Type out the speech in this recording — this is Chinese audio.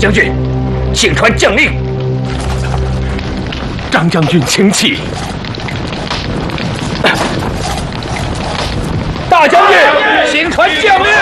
将军，请传将令。 张将军，请起。 大将军，请传将令。